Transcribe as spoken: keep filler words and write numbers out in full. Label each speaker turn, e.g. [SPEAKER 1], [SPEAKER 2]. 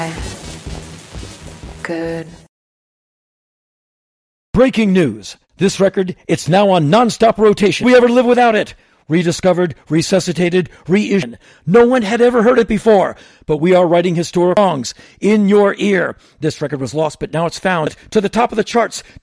[SPEAKER 1] Good.
[SPEAKER 2] Breaking news. This record, it's now on non-stop rotation. We ever live without it? Rediscovered, resuscitated, reissued. No one had ever heard it before, but we are writing historic songs in your ear. This record was lost, but now it's found to the top of the charts.